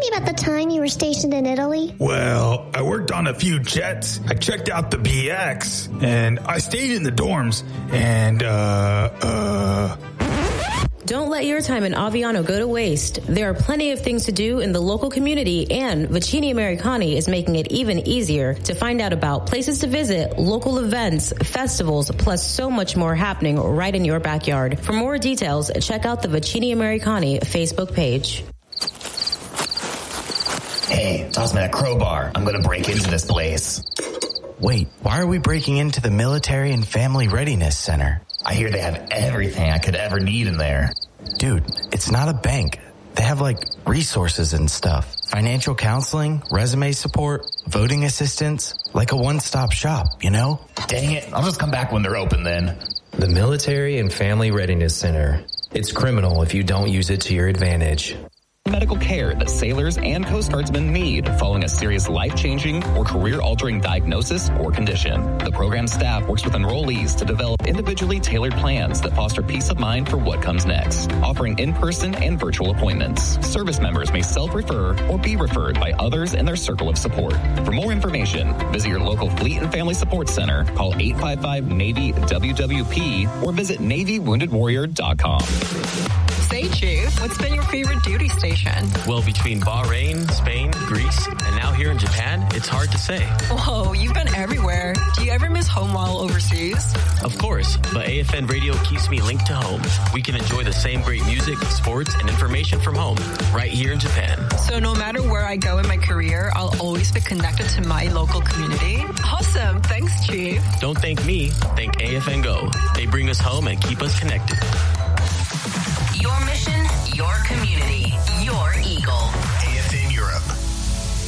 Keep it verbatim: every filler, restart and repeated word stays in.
me about the time you were stationed in Italy? Well, I worked on a few jets. I checked out the B X, and I stayed in the dorms, and, uh, uh... Don't let your time in Aviano go to waste. There are plenty of things to do in the local community, and Vicini Americani is making it even easier to find out about places to visit, local events, festivals, plus so much more happening right in your backyard. For more details, check out the Vicini Americani Facebook page. Hey, toss me that crowbar. I'm going to break into this place. Wait, why are we breaking into the Military and Family Readiness Center? I hear they have everything I could ever need in there. Dude, it's not a bank. They have, like, resources and stuff. Financial counseling, resume support, voting assistance, like a one-stop shop, you know? Dang it, I'll just come back when they're open then. The Military and Family Readiness Center. It's criminal if you don't use it to your advantage. Medical care that sailors and Coast Guardsmen need following a serious life-changing or career-altering diagnosis or condition. The program staff works with enrollees to develop individually tailored plans that foster peace of mind for what comes next, offering in-person and virtual appointments. Service members may self-refer or be referred by others in their circle of support. For more information, visit your local Fleet and Family Support Center, call eight five five Navy W W P, or visit Navy Wounded Warrior dot com. Say, Chief, what's been your favorite duty station? Well, between Bahrain, Spain, Greece, and now here in Japan, it's hard to say. Whoa, you've been everywhere. Do you ever miss home while overseas? Of course, but A F N Radio keeps me linked to home. We can enjoy the same great music, sports, and information from home, right here in Japan. So no matter where I go in my career, I'll always be connected to my local community? Awesome. Thanks, Chief. Don't thank me. Thank A F N Go. They bring us home and keep us connected. Your mission